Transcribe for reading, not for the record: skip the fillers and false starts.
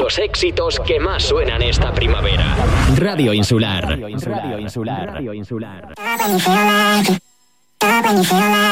Los éxitos que más suenan esta primavera. Radio Insular. Radio Insular. Radio Insular. Radio Insular.